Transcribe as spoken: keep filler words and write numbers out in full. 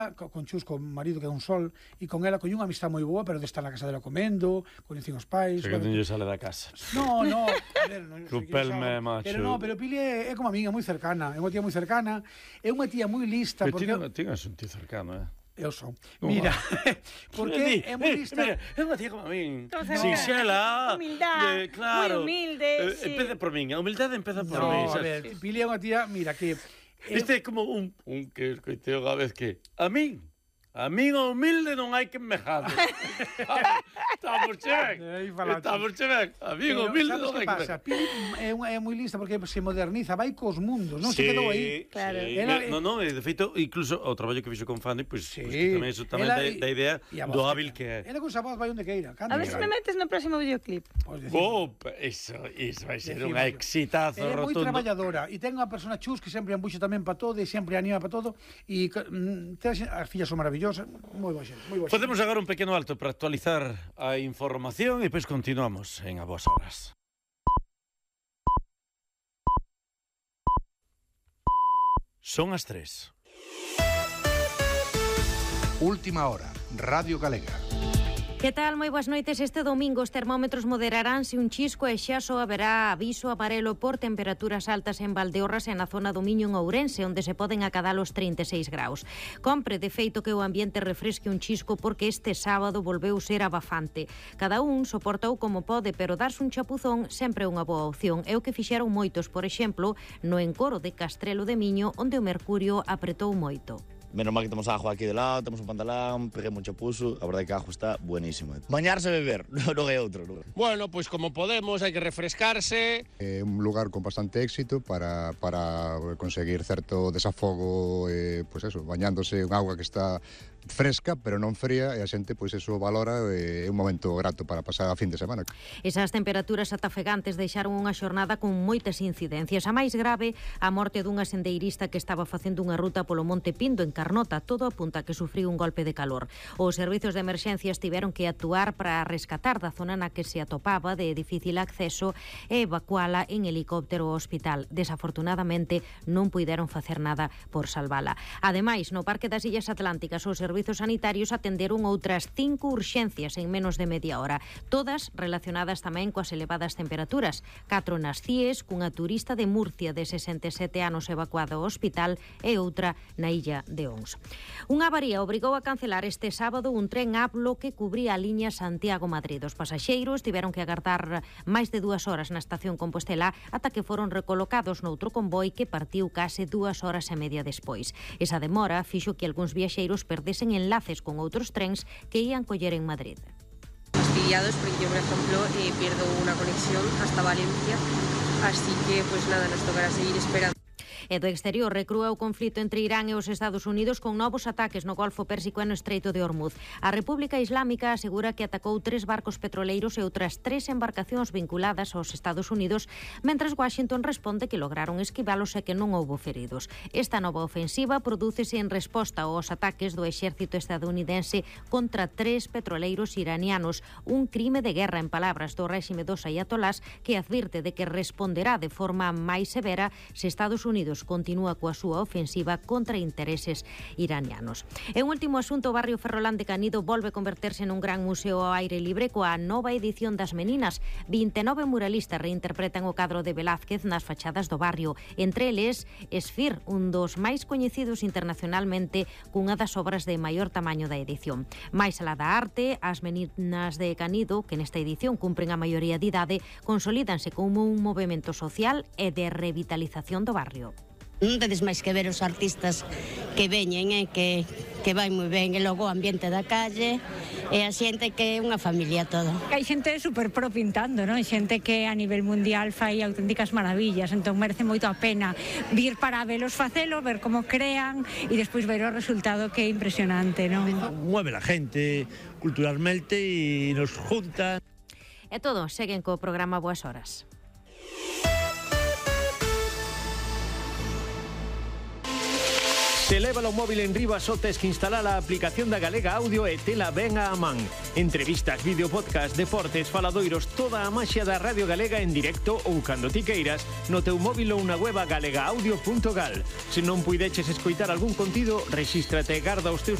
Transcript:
con Chus, con marido que é un sol, e con ela coño unha amistad moi boa, pero de estar na casa dela comendo, coñecín os pais. Se que non lle sale da casa. No, no, a ver, non sei que Pelme, macho. Pero no, pero Pili é, é como a miña, moi cercana, é unha tía moi cercana, é unha tía moi lista, pero porque ti non un tío cercano, eh? Eu son. Mira, porque é moi lista. Mira, é unha tía como a min. Entonces, Sinxela. humildade, claro. moi humilde, Eh, sí. Empeza por min, a humildade empeza por No, min. a ver, Pili é unha tía, mira, que este é como un, un que escoiteo a vez que a min, a min o humilde non hai que enmejado. Estamos che ben. Estamos che ben. A min o humilde non hai que enmejado. Pili é, unha, é moi lista porque se moderniza, vai cos mundos, non sí, se quedou aí. Claro. Sí. Ela, No, no, de feito, incluso o traballo que fixo con Fanny, pois pues, sí. pues, tamén iso tamén Ela, da, da idea do hábil que é. Ela con esa voz vai onde queira. A ver se me metes no próximo videoclip. Oh, iso, iso vai ser unha exitazo rotundo. É moi rotundo. traballadora e ten unha persona Chus que sempre embuxa tamén para todo e sempre anima para todo e mm, as fillas son maravillosas, moi boa xente, moi boa xente. Podemos agora un pequeno alto para actualizar a información e depois continuamos en A Boas Horas. Son as tres. Última hora, Radio Galega. Que tal? Moi boas noites. Este domingo os termómetros moderaránse un chisco e xa só haberá aviso amarelo por temperaturas altas en Valdeorras e na zona do Miño en Ourense, onde se poden acadar os trinta e seis graus. Compre, de feito, que o ambiente refresque un chisco porque este sábado volveu ser abafante. Cada un soportou como pode, pero darse un chapuzón sempre é unha boa opción. É o que fixeron moitos, por exemplo, no encoro de Castrelo de Miño, onde o mercurio apretou moito. Menos mal que temos ajo aquí de lado, temos un pantalón, peguei mucho puso, a verdade que a ajo está buenísimo. Bañarse e beber, non é outro. Non. Bueno, pois pues como podemos, hai que refrescarse. É eh, un lugar con bastante éxito para, para conseguir certo desafogo, eh, pois pues eso, bañándose en auga que está fresca, pero non fría, e a xente, pois eso valora, e é un momento grato para pasar a fin de semana. Esas temperaturas atafegantes deixaron unha xornada con moitas incidencias. A máis grave, a morte dunha sendeirista que estaba facendo unha ruta polo Monte Pindo, en Carnota. Todo apunta que sufriu un golpe de calor. Os servizos de emerxencias tiveron que actuar para rescatar da zona na que se atopaba de difícil acceso e evacuala en helicóptero ao hospital. Desafortunadamente, non puideron facer nada por salvala. Ademais, no Parque das Illas Atlánticas, os servizos sanitarios atenderon outras cinco urxencias en menos de media hora, todas relacionadas tamén coas elevadas temperaturas. Catro nas C I E S, cunha turista de Murcia de sesenta e sete anos evacuada ao hospital e outra na illa de Ons. Unha avaría obrigou a cancelar este sábado un tren Ablo que cubría a liña Santiago-Madrid. Os pasaxeiros tiveron que agardar máis de dúas horas na estación Compostela ata que foron recolocados noutro convoi que partiu case dúas horas e media despois. Esa demora fixo que algúns viaxeiros perdesen enlaces con outros trens que ían coller en Madrid. Fastidiados porque yo, por ejemplo, eh, pierdo una conexión hasta Valencia, así que pues nada, nos tocará seguir esperando. E do exterior recrúa o conflito entre Irán e os Estados Unidos con novos ataques no Golfo Pérsico e no Estreito de Hormuz. A República Islámica asegura que atacou tres barcos petroleiros e outras tres embarcacións vinculadas aos Estados Unidos, mentres Washington responde que lograron esquivalos e que non houbo feridos. Esta nova ofensiva prodúcese en resposta aos ataques do exército estadounidense contra tres petroleiros iranianos, un crime de guerra en palabras do réxime dos ayatolás, que advirte de que responderá de forma máis severa se Estados Unidos continúa coa súa ofensiva contra intereses iranianos. E un último asunto, o barrio Ferrolán de Canido volve converterse nun gran museo ao aire libre coa nova edición das Meninas. vinte e nove muralistas reinterpretan o cadro de Velázquez nas fachadas do barrio. Entre eles, Esfir, un dos máis coñecidos internacionalmente, cunha das obras de maior tamaño da edición. Mais alá da arte, as Meninas de Canido, que nesta edición cumpren a maioría de idade, consolídanse como un movimento social e de revitalización do barrio. Non tedes máis que ver os artistas que veñen, eh, que, que vai moi ben, e logo o ambiente da calle, e a xente que é unha familia todo. Hai xente super pro pintando, non? Xente que a nivel mundial fai auténticas maravillas, entón merece moito a pena vir para velos facelo, ver como crean, e despois ver o resultado que é impresionante, non? Mueve la gente culturalmente e nos juntan. E todo, seguen co programa Boas Horas. Se leva o móvil en riba só tes que instalar a aplicación da Galega Audio e tela ben a man. Entrevistas, vídeo, podcast, deportes, faladoiros, toda a maxia da Radio Galega en directo ou cando ti queiras no teu móvil ou na web galega audio punto gal. Se non puideches escoitar algún contido, rexístrate e garda os teus